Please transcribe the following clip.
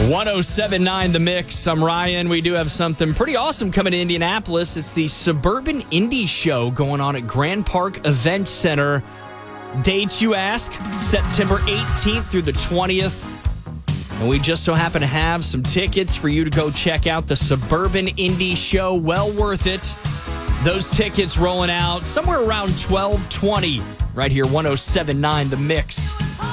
107.9 The Mix. I'm Ryan. We do have something pretty awesome coming to Indianapolis. It's the Suburban Indie Show going on at Grand Park Event Center. Dates, you ask? September 18th through the 20th. And we just so happen to have some tickets for you to go check out the Suburban Indie Show. Well worth it. Those tickets rolling out somewhere around 12:20 right here, 107.9 The Mix.